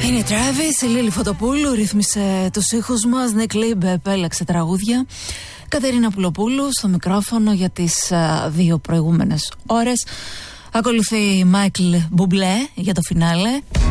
Είναι η Τράβις, η Λίλη Φωτοπούλου ρύθμισε τους ήχους μας, Νικ Λίμπ επέλεξε τραγούδια, Κατερίνα Πουλοπούλου στο μικρόφωνο για τις 2 προηγούμενες ώρες. Ακολουθεί Μάικλ Μπουμπλέ για το φινάλε.